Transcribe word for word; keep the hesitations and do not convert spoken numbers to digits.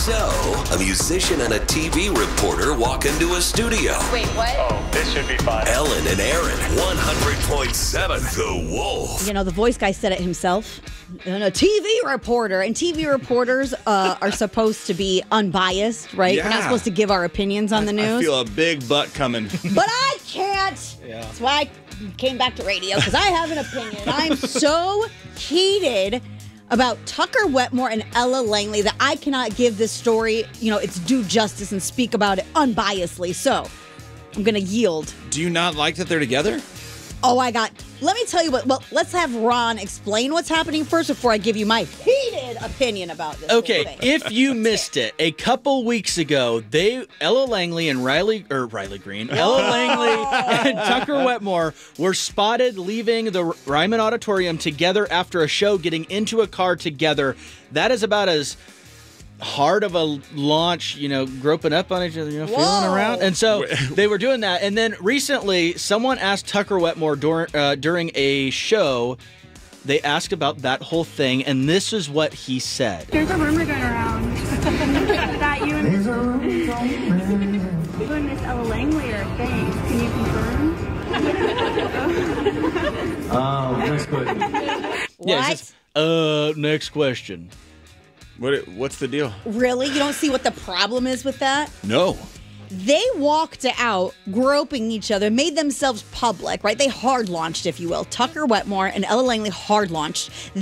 So, a musician and a T V reporter walk into a studio. Wait, what? Oh, this should be fun. Ellen and Aaron, one hundred point seven The Wolf. You know, the voice guy said it himself. And a T V reporter. And T V reporters uh, are supposed to be unbiased, right? Yeah. We're not supposed to give our opinions on the news. I feel a big butt coming. But I can't. Yeah. That's why I came back to radio, because I have an opinion. I'm so heated about Tucker Wetmore and Ella Langley that I cannot give this story, you know, its due justice and speak about it unbiasedly. So I'm going to yield. Do you not like that they're together? Oh, I got... Let me tell you what... Well, let's have Ron explain what's happening first before I give you my heated opinion about this. Okay, if you missed it, a couple weeks ago, they Ella Langley and Riley... Or Riley Green. Ella Langley and Tucker Wetmore were spotted leaving the Ryman Auditorium together after a show, getting into a car together. That is about as hard of a launch, you know, groping up on each other, you know, Whoa. feeling around. And so they were doing that. And then recently, someone asked Tucker Wetmore dur- uh, during a show, they asked about that whole thing, and this is what he said. There's a rumor going around that you and, you and Miss Ella Langley are a thing. Can you confirm? Um, next question. What? Yeah, he says, uh, next question. What? What's the deal? Really? You don't see what the problem is with that? No. They walked out groping each other, made themselves public, right? They hard launched, if you will. Tucker Wetmore and Ella Langley hard launched.